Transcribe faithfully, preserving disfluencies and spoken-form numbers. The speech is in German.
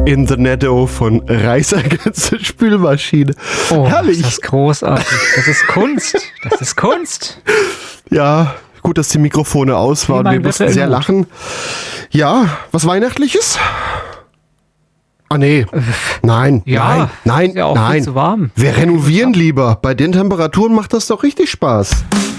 in the Netto von Reißergänse Spülmaschine. Oh, Herrlich. das ist großartig. Das ist Kunst. Das ist Kunst. Ja, gut, dass die Mikrofone aus waren. Wir mussten sehr lachen. Ja, was Weihnachtliches? Ah, nee. Nein, Ja, nein, nein, ist ja auch viel nein. zu warm. Wir renovieren lieber. Bei den Temperaturen macht das doch richtig Spaß.